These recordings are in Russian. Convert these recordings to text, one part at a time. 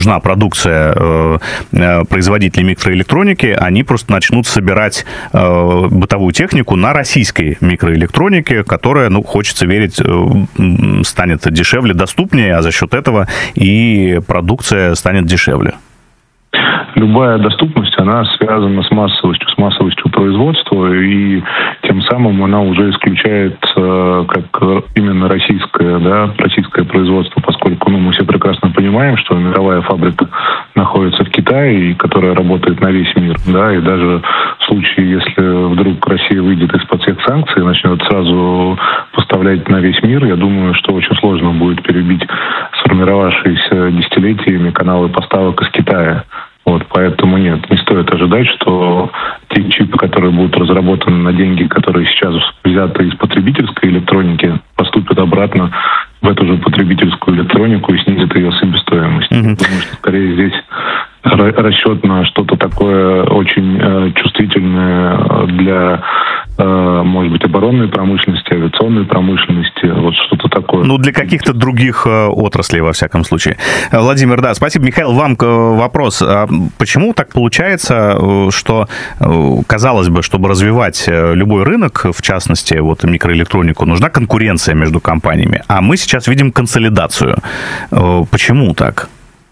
нужна продукция производителей микроэлектроники, они просто начнут собирать бытовую технику на российской микроэлектронике, которая, хочется верить, станет дешевле, доступнее, а за счет этого и продукция станет дешевле. Любая доступность, она связана с массовостью производства, и тем самым она уже исключает как именно российское производство, поскольку мы все прекрасно понимаем, что мировая фабрика находится в Китае, которая работает на весь мир, и даже в случае, если вдруг Россия выйдет из-под всех санкций и начнет сразу поставлять на весь мир, я думаю, что очень сложно будет перебить сформировавшиеся десятилетиями каналы поставок из Китая. Поэтому не стоит ожидать, что те чипы, которые будут разработаны на деньги, которые сейчас взяты из потребительской электроники, поступят обратно в эту же потребительскую электронику и снизят ее себестоимость. Думаю, что скорее здесь расчет на что-то такое очень чувствительное для, может быть, оборонной промышленности, авиационной промышленности, что-то такое. Для каких-то других отраслей, во всяком случае. Владимир, спасибо. Михаил, вам вопрос. А почему так получается, что, казалось бы, чтобы развивать любой рынок, в частности, микроэлектронику, нужна конкуренция между компаниями, а мы сейчас видим консолидацию. Почему так?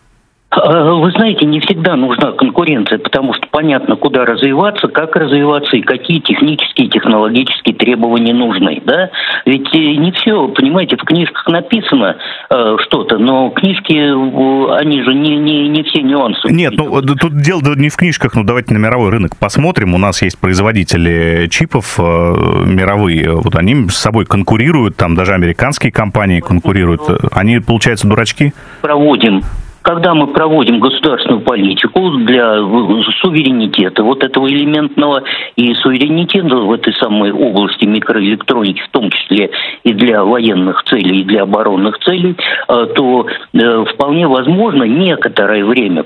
Вы знаете, не всегда нужна конкуренция, потому что понятно, куда развиваться, как развиваться и какие технические, технологические требования нужны, да? Ведь не все, понимаете, в книжках написано что-то, но книжки, они же не все нюансы. Нет, тут дело не в книжках, давайте на мировой рынок посмотрим. У нас есть производители чипов мировые, они с собой конкурируют, там даже американские компании конкурируют. Они, получается, дурачки? Когда мы проводим государственную политику для суверенитета, этого элементного, и суверенитета в этой самой области микроэлектроники, в том числе и для военных целей, и для оборонных целей, то вполне возможно некоторое время,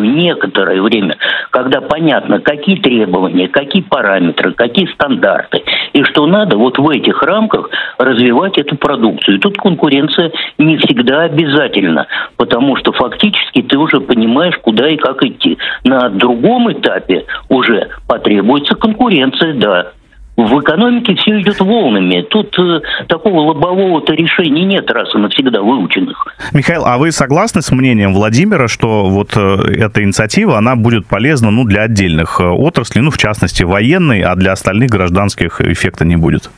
когда понятно, какие требования, какие параметры, какие стандарты, и что надо в этих рамках развивать эту продукцию. И тут конкуренция не всегда обязательна, потому что фактически ты уже понимаешь, куда и как идти. На другом этапе уже потребуется конкуренция, да. В экономике все идет волнами. Тут такого лобового-то решения нет раз и навсегда выученных. Михаил, а вы согласны с мнением Владимира, что эта инициатива, она будет полезна для отдельных отраслей, в частности военной, а для остальных гражданских эффекта не будет?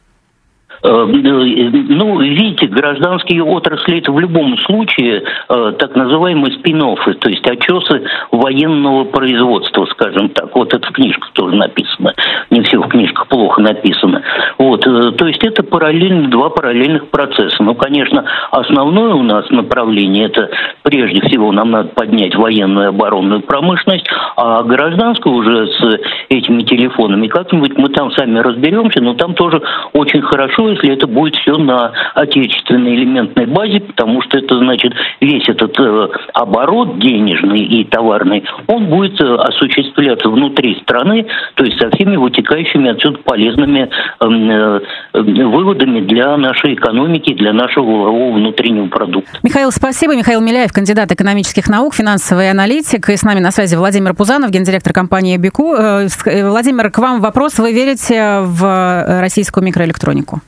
Видите, гражданские отрасли — это в любом случае так называемые спин-оффы, то есть очесы военного производства, скажем так. Это в книжках тоже написано. Не все в книжках плохо написано. То есть это два параллельных процесса. Конечно, основное у нас направление — это прежде всего нам надо поднять военную и оборонную промышленность, а гражданскую уже с этими телефонами как-нибудь мы там сами разберемся, но там тоже очень хорошо, если это будет все на отечественной элементной базе, потому что это значит весь этот оборот денежный и товарный, он будет осуществляться внутри страны, то есть со всеми вытекающими отсюда полезными выводами для нашей экономики, для нашего внутреннего продукта. Михаил, спасибо. Михаил Миляев, кандидат экономических наук, финансовый аналитик. И с нами на связи Владимир Пузанов, гендиректор компании BQ. Владимир, к вам вопрос. Вы верите в российскую микроэлектронику?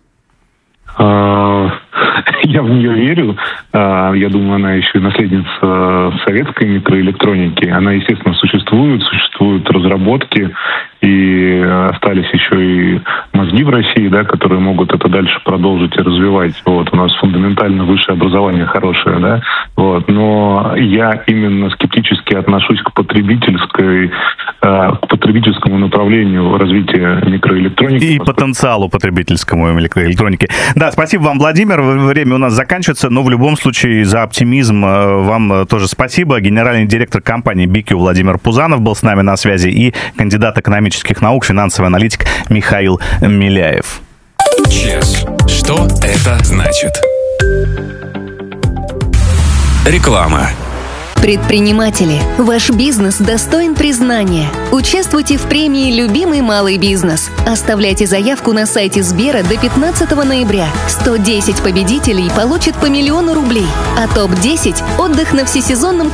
Я в нее верю. Я думаю, она еще и наследница советской микроэлектроники. Она, естественно, существуют разработки, и остались еще и мозги в России, которые могут это дальше продолжить и развивать. У нас фундаментально высшее образование хорошее, но я именно скептически отношусь к потребительскому направлению развития микроэлектроники. И потенциалу потребительскому микроэлектроники. Да, спасибо вам, Владимир. Время у нас заканчивается, но в любом случае за оптимизм вам тоже спасибо. Генеральный директор компании BQ Владимир Пузанов был с нами на связи и кандидат экономических наук, финансовый аналитик Михаил Миляев. ЧЕС. Что это значит? Реклама. Предприниматели, ваш бизнес достоин признания. Участвуйте в премии «Любимый малый бизнес». Оставляйте заявку на сайте Сбера до 15 ноября. 110 победителей получат по 1 000 000 рублей, а топ-10 – отдых на всесезонном